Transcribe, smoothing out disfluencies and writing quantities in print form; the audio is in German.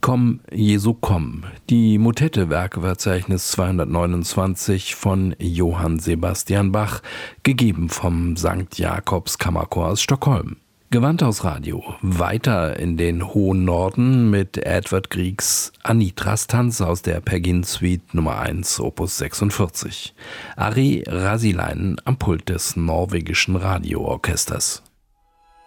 Komm, Jesu, komm. Die Motette Werkeverzeichnis 229 von Johann Sebastian Bach, gegeben vom St. Jakobs Kammerchor aus Stockholm. Gewandhaus Radio weiter in den hohen Norden mit Edvard Griegs Anitras Tanz aus der Peer Gynt Nummer 1 Opus 46. Ari Rasileinen am Pult des norwegischen Radioorchesters.